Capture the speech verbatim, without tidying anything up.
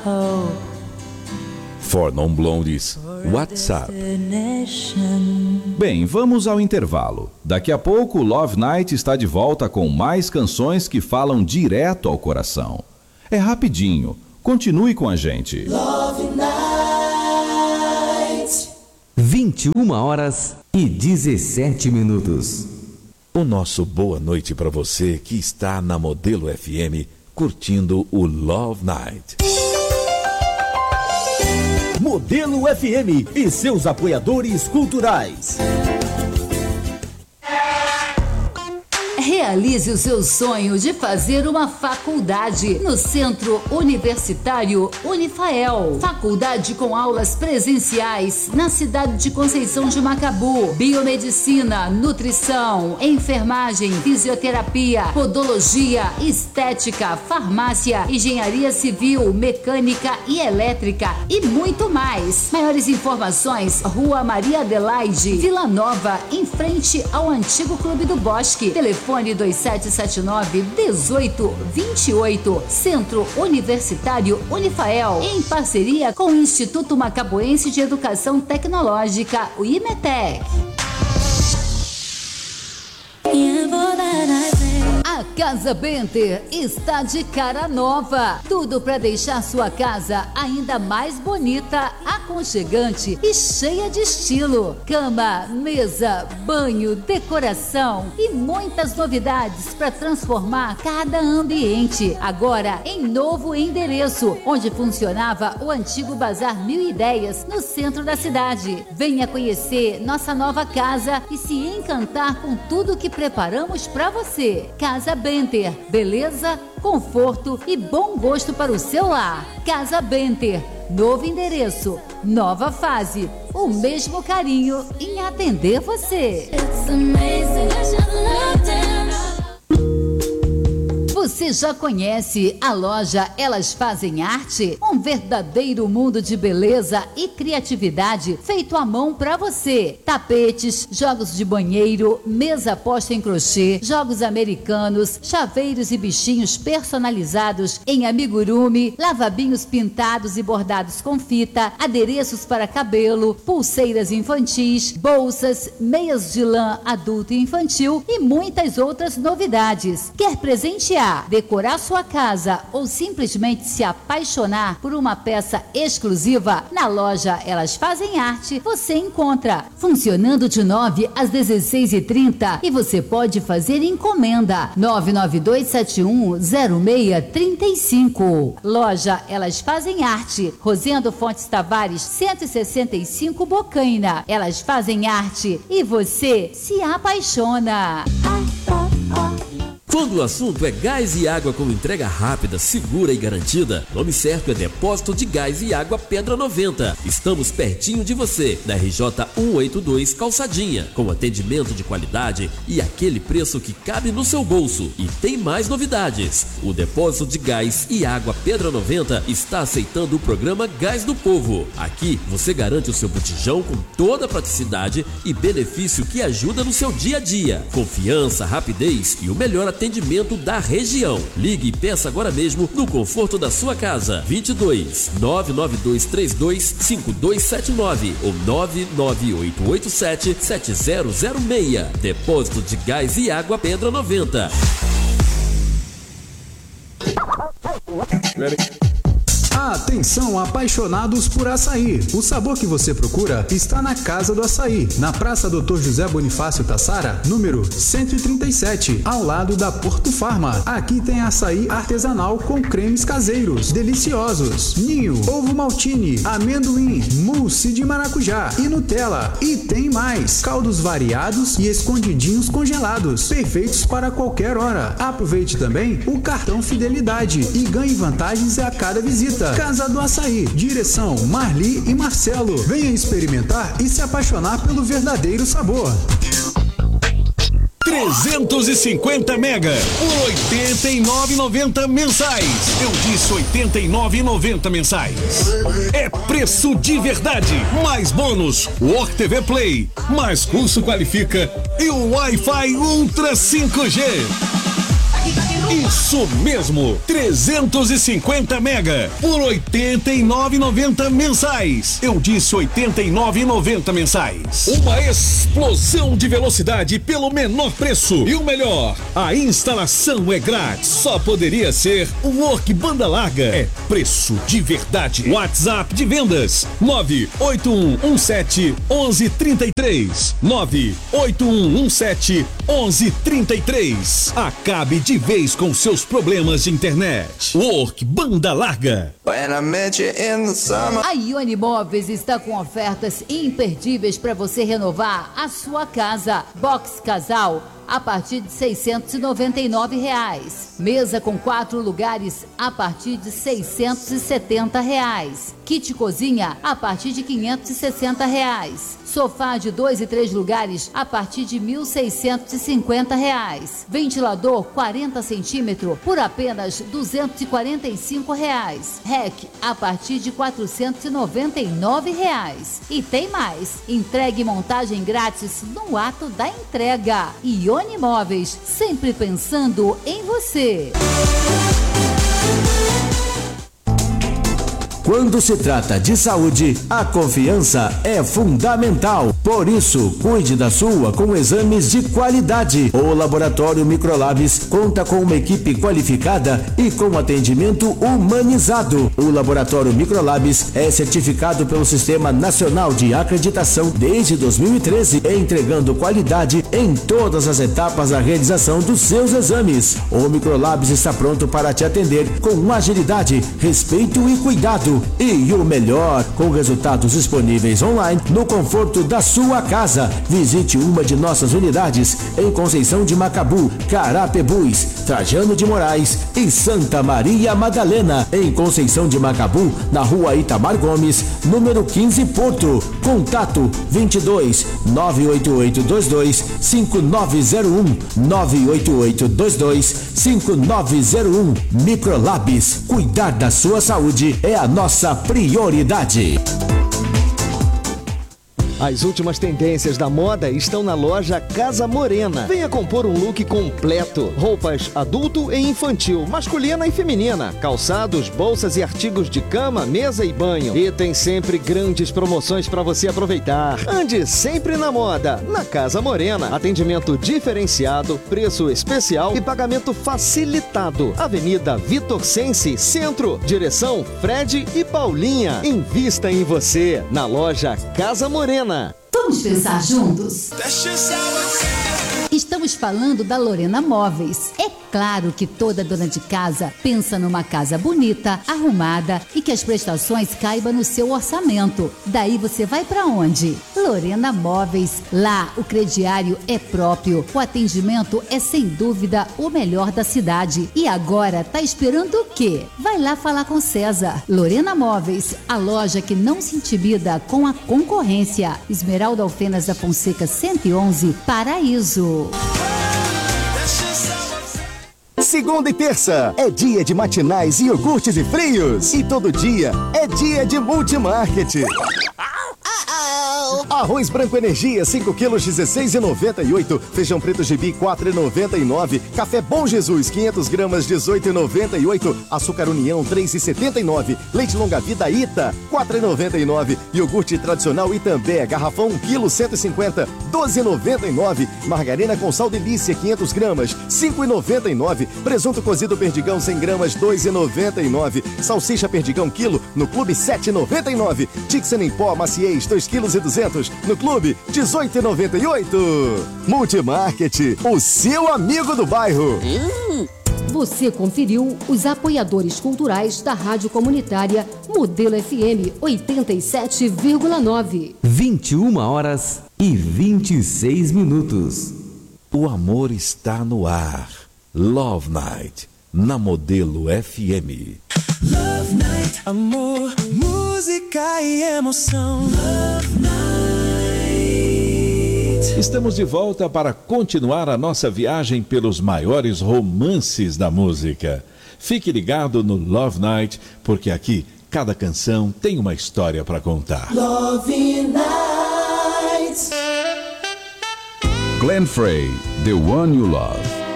hope. For Non Blondes, WhatsApp. Bem, vamos ao intervalo. Daqui a pouco, Love Night está de volta com mais canções que falam direto ao coração. É rapidinho. Continue com a gente. Love Night. vinte e uma horas e dezessete minutos. O nosso boa noite para você que está na Modelo F M curtindo o Love Night. Modelo F M e seus apoiadores culturais. Realize o seu sonho de fazer uma faculdade no Centro Universitário Unifael. Faculdade com aulas presenciais na cidade de Conceição de Macabu. Biomedicina, nutrição, enfermagem, fisioterapia, podologia, estética, farmácia, engenharia civil, mecânica e elétrica e muito mais. Maiores informações, Rua Maria Adelaide, Vila Nova, em frente ao antigo Clube do Bosque. Telefone dois sete sete nove, um oito dois oito. Centro Universitário Unifael, em parceria com o Instituto Macabuense de Educação Tecnológica, o IMETEC. A Casa Benter está de cara nova. Tudo para deixar sua casa ainda mais bonita, aconchegante e cheia de estilo. Cama, mesa, banho, decoração e muitas novidades para transformar cada ambiente. Agora em novo endereço, onde funcionava o antigo Bazar Mil Ideias, no centro da cidade. Venha conhecer nossa nova casa e se encantar com tudo que preparamos para você. Casa Benter, beleza, conforto e bom gosto para o seu lar. Casa Benter, novo endereço, nova fase, o mesmo carinho em atender você. It's amazing, I just loved it. Você já conhece a loja Elas Fazem Arte? Um verdadeiro mundo de beleza e criatividade feito à mão para você. Tapetes, jogos de banheiro, mesa posta em crochê, jogos americanos, chaveiros e bichinhos personalizados em amigurumi, lavabinhos pintados e bordados com fita, adereços para cabelo, pulseiras infantis, bolsas, meias de lã adulto e infantil e muitas outras novidades. Quer presentear, decorar sua casa ou simplesmente se apaixonar por uma peça exclusiva? Na loja Elas Fazem Arte você encontra, funcionando de nove às dezesseis e trinta, e você pode fazer encomenda nove nove dois sete um zero seis três cinco. Loja Elas Fazem Arte, Rosendo Fontes Tavares cento e sessenta e cinco, Bocaina. Elas Fazem Arte e você se apaixona. Quando o assunto é gás e água com entrega rápida, segura e garantida, nome certo é Depósito de Gás e Água Pedra noventa. Estamos pertinho de você, na R J cento e oitenta e dois Calçadinha, com atendimento de qualidade e aquele preço que cabe no seu bolso. E tem mais novidades. O Depósito de Gás e Água Pedra noventa está aceitando o programa Gás do Povo. Aqui você garante o seu botijão com toda a praticidade e benefício que ajuda no seu dia a dia. Confiança, rapidez e o melhor atendimento atendimento da região. Ligue e peça agora mesmo no conforto da sua casa. vinte e dois, nove nove dois três dois, cinco dois sete nove ou nove nove oito oito sete, sete zero zero seis. Depósito de Gás e Água Pedra noventa. Atenção, apaixonados por açaí. O sabor que você procura está na Casa do Açaí, na Praça doutor José Bonifácio Tassara, número cento e trinta e sete, ao lado da Porto Farma. Aqui tem açaí artesanal com cremes caseiros, deliciosos, ninho, ovo maltine, amendoim, mousse de maracujá e Nutella. E tem mais, caldos variados e escondidinhos congelados, perfeitos para qualquer hora. Aproveite também o cartão Fidelidade e ganhe vantagens a cada visita. Casa do Açaí, direção Marli e Marcelo. Venha experimentar e se apaixonar pelo verdadeiro sabor. trezentos e cinquenta mega por oitenta e nove reais e noventa centavos mensais. Eu disse oitenta e nove reais e noventa centavos mensais. É preço de verdade. Mais bônus, o O R T V Play, mais curso qualifica e o Wi-Fi Ultra cinco G. Isso mesmo, trezentos e cinquenta mega por oitenta e nove reais e noventa centavos mensais. Eu disse oitenta e nove reais e noventa centavos mensais. Uma explosão de velocidade pelo menor preço. E o melhor, a instalação é grátis. Só poderia ser o Work Banda Larga. É preço de verdade. WhatsApp de vendas nove oito um um sete um um três três nove oito um um sete um um três três. Acabe de vez com seus problemas de internet. Work Banda Larga. A Ione Móveis está com ofertas imperdíveis para você renovar a sua casa. Box Casal a partir de seiscentos e noventa e nove reais. Mesa com quatro lugares a partir de seiscentos e setenta reais. Kit cozinha a partir de quinhentos e sessenta reais. Sofá de dois e três lugares a partir de mil seiscentos e cinquenta reais. Ventilador quarenta centímetros por apenas duzentos e quarenta e cinco reais. Rack a partir de quatrocentos e noventa e nove reais. E tem mais, entregue e montagem grátis no ato da entrega. Ione Móveis, sempre pensando em você. Quando se trata de saúde, a confiança é fundamental. Por isso, cuide da sua com exames de qualidade. O Laboratório Microlabs conta com uma equipe qualificada e com atendimento humanizado. O Laboratório Microlabs é certificado pelo Sistema Nacional de Acreditação desde dois mil e treze, entregando qualidade em todas as etapas da realização dos seus exames. O Microlabs está pronto para te atender com agilidade, respeito e cuidado. E o melhor, com resultados disponíveis online no conforto da sua casa. Visite uma de nossas unidades em Conceição de Macabu, Carapebus, Trajano de Moraes e Santa Maria Madalena. Em Conceição de Macabu, na rua Itamar Gomes, número quinze, Porto. Contato vinte e dois, nove oito oito dois dois, cinco nove zero um, nove oito oito dois dois, cinco nove zero um. Microlabs, cuidar da sua saúde é a nossa Nossa prioridade. As últimas tendências da moda estão na loja Casa Morena. Venha compor um look completo. Roupas adulto e infantil, masculina e feminina. Calçados, bolsas e artigos de cama, mesa e banho. E tem sempre grandes promoções para você aproveitar. Ande sempre na moda. Na Casa Morena. Atendimento diferenciado, preço especial e pagamento facilitado. Avenida Vitor Sense, Centro. Direção Fred e Paulinha. Invista em você. Na loja Casa Morena. Vamos pensar juntos? Estamos falando da Lorena Móveis. É claro que toda dona de casa pensa numa casa bonita, arrumada e que as prestações caibam no seu orçamento. Daí você vai para onde? Lorena Móveis. Lá o crediário é próprio, o atendimento é sem dúvida o melhor da cidade. E agora tá esperando o quê? Vai lá falar com César. Lorena Móveis, a loja que não se intimida com a concorrência. Esmeralda Alfenas da Fonseca cento e onze, Paraíso. Segunda e terça é dia de matinais e iogurtes e frios. E todo dia é dia de Multimarket. Arroz branco Energia, cinco quilos, dezesseis reais e noventa e oito. Feijão preto Gibi, quatro reais e noventa e nove. Café Bom Jesus, quinhentas gramas, dezoito reais e noventa e oito. Açúcar União, três reais e setenta e nove. Leite Longa Vida Ita, quatro reais e noventa e nove. Iogurte tradicional Itambé, garrafão, um quilo, cento e cinquenta, doze reais e noventa e nove. Margarina com sal delícia, quinhentas gramas, cinco reais e noventa e nove. Presunto cozido Perdigão, cem gramas, dois reais e noventa e nove. Salsicha Perdigão, quilo, no Clube, sete reais e noventa e nove. Tixan em pó, maciez, dois quilos e duzentos. No Clube, dezoito reais e noventa e oito. Multimarket, o seu amigo do bairro. Você conferiu os apoiadores culturais da Rádio Comunitária Modelo F M oitenta e sete vírgula nove. vinte e uma horas e vinte e seis minutos. O amor está no ar. Love Night, na Modelo F M. Love Night, amor, música e emoção. Love Night. Estamos de volta para continuar a nossa viagem pelos maiores romances da música. Fique ligado no Love Night, porque aqui cada canção tem uma história para contar. Love Night. Glenn Frey, The One You Love.